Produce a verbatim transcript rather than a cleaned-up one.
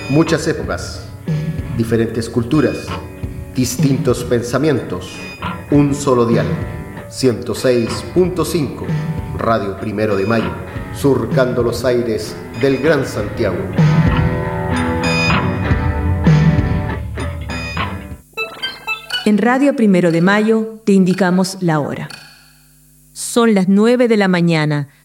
Muchas épocas, diferentes culturas, distintos pensamientos, un solo dial. ciento seis punto cinco, Radio Primero de Mayo, surcando los aires del Gran Santiago. En Radio Primero de Mayo te indicamos la hora. Son las nueve de la mañana